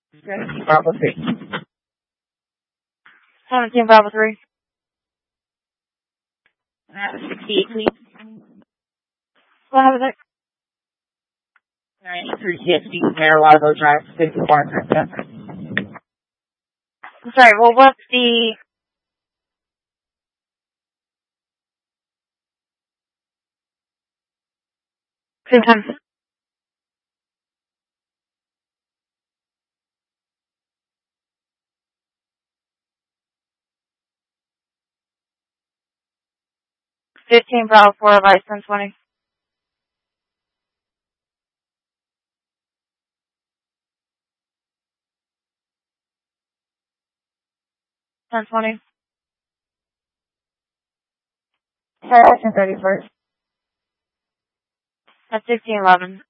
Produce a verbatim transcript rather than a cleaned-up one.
seventeen Bravo three. seventeen Bravo three. Uh, sixty-eight, please. What happened there? ninety-three fifty, Mar-a-Lago Drive, fifty-four hundred. I'm sorry, well, what's the... Same time. fifteen Bravo four, Vice ten twenty. ten twenty. Sorry, thirty-first. That's sixteen eleven.